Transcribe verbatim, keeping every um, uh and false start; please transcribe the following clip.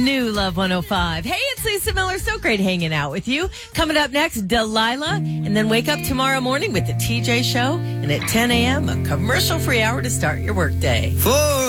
new Love one oh five. Hey, it's Lisa Miller. So great hanging out with you. Coming up next, Delilah. And then wake up tomorrow morning with the T J Show. And at ten a.m., a commercial-free hour to start your workday. Four.